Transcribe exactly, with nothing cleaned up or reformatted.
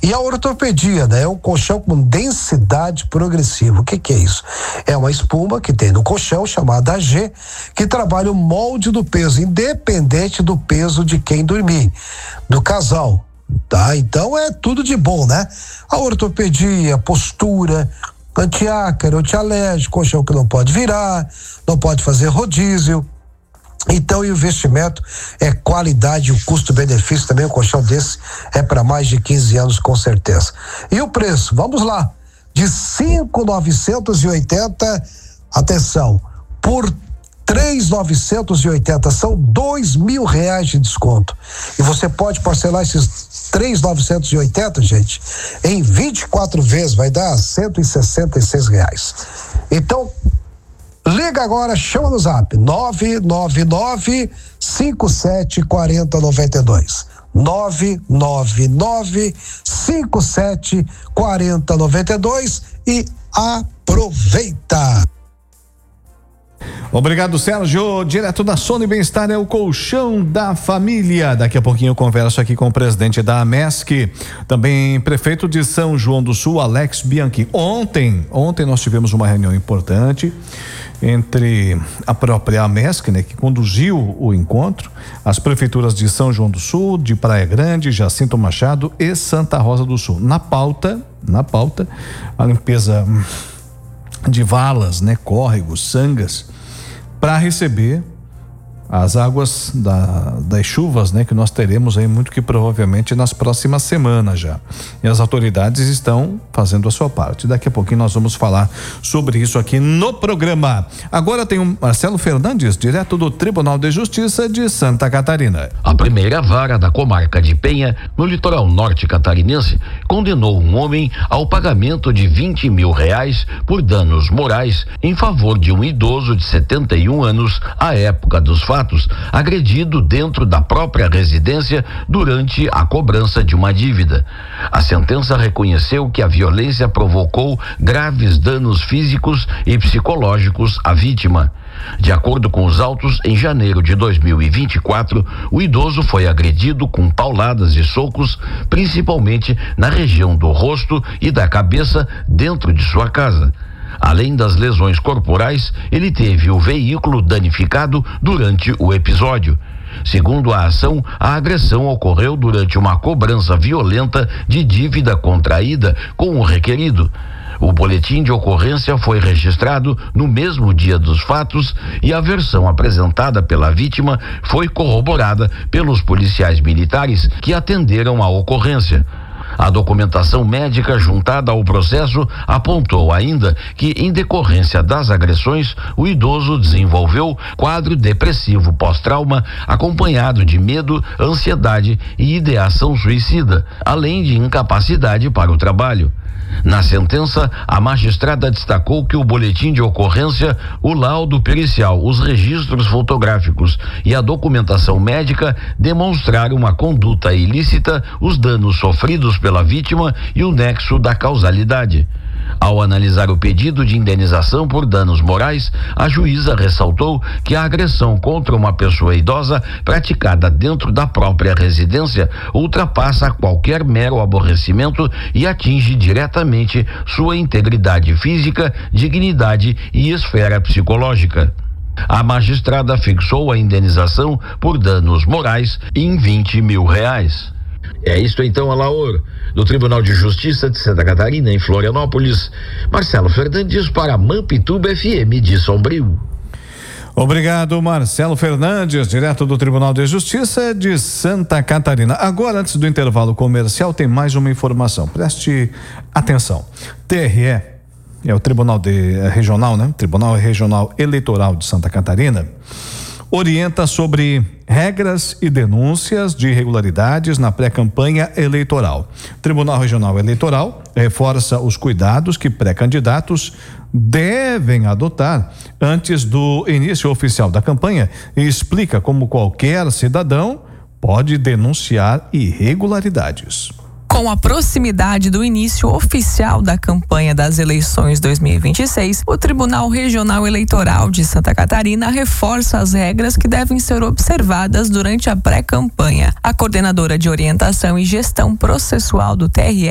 E a ortopedia, né? É um colchão com densidade progressiva. O que que é isso? É uma espuma que tem no colchão, chamada A G, que trabalha o molde do peso, independente do peso de quem dormir, do casal, tá? Então é tudo de bom, né? A ortopedia, postura, antiácaro, antialérgico, colchão que não pode virar, não pode fazer rodízio. Então o investimento é qualidade, o custo-benefício também, um colchão desse é para mais de quinze anos com certeza. E o preço, vamos lá, de cinco mil novecentos e oitenta, atenção, por três mil novecentos e oitenta, são dois mil reais de desconto. E você pode parcelar esses três mil novecentos e oitenta, gente, em vinte e quatro vezes, vai dar cento e sessenta e seis reais. Então, liga agora, chama no zap, nove nove nove, cinco sete quatro zero nove dois. nove nove nove, cinco sete quatro zero nove dois e aproveita. Obrigado, Sérgio. Direto da Sono e Bem-Estar é o colchão da família. Daqui a pouquinho eu converso aqui com o presidente da AMESC, também prefeito de São João do Sul, Alex Bianchi. Ontem, ontem nós tivemos uma reunião importante entre a própria AMESC, né, que conduziu o encontro, as prefeituras de São João do Sul, de Praia Grande, Jacinto Machado e Santa Rosa do Sul. Na pauta, na pauta, a limpeza de valas, né, córregos, sangas, para receber as águas da, das chuvas, né, que nós teremos aí muito que provavelmente nas próximas semanas já. E as autoridades estão fazendo a sua parte. Daqui a pouquinho nós vamos falar sobre isso aqui no programa. Agora tem o Marcelo Fernandes, direto do Tribunal de Justiça de Santa Catarina. A primeira vara da comarca de Penha, no litoral norte catarinense, condenou um homem ao pagamento de vinte mil reais por danos morais em favor de um idoso de setenta e um anos à época dos fatos, agredido dentro da própria residência durante a cobrança de uma dívida. A sentença reconheceu que a violência provocou graves danos físicos e psicológicos à vítima. De acordo com os autos, em janeiro de dois mil e vinte e quatro, o idoso foi agredido com pauladas e socos, principalmente na região do rosto e da cabeça, dentro de sua casa. Além das lesões corporais, ele teve o veículo danificado durante o episódio. Segundo a ação, a agressão ocorreu durante uma cobrança violenta de dívida contraída com o requerido. O boletim de ocorrência foi registrado no mesmo dia dos fatos e a versão apresentada pela vítima foi corroborada pelos policiais militares que atenderam a ocorrência. A documentação médica juntada ao processo apontou ainda que, em decorrência das agressões, o idoso desenvolveu quadro depressivo pós-trauma, acompanhado de medo, ansiedade e ideação suicida, além de incapacidade para o trabalho. Na sentença, a magistrada destacou que o boletim de ocorrência, o laudo pericial, os registros fotográficos e a documentação médica demonstraram uma conduta ilícita, os danos sofridos pela vítima e o nexo da causalidade. Ao analisar o pedido de indenização por danos morais, a juíza ressaltou que a agressão contra uma pessoa idosa praticada dentro da própria residência ultrapassa qualquer mero aborrecimento e atinge diretamente sua integridade física, dignidade e esfera psicológica. A magistrada fixou a indenização por danos morais em vinte mil reais. É isto então, Alaor, do Tribunal de Justiça de Santa Catarina, em Florianópolis. Marcelo Fernandes para Mampituba F M de Sombrio. Obrigado, Marcelo Fernandes, direto do Tribunal de Justiça de Santa Catarina. Agora, antes do intervalo comercial, tem mais uma informação. Preste atenção. T R E, é o Tribunal de, é, Regional, né? Tribunal Regional Eleitoral de Santa Catarina, orienta sobre regras e denúncias de irregularidades na pré-campanha eleitoral. Tribunal Regional Eleitoral reforça os cuidados que pré-candidatos devem adotar antes do início oficial da campanha e explica como qualquer cidadão pode denunciar irregularidades. Com a proximidade do início oficial da campanha das eleições dois mil e vinte e seis, o Tribunal Regional Eleitoral de Santa Catarina reforça as regras que devem ser observadas durante a pré-campanha. A coordenadora de orientação e gestão processual do T R E,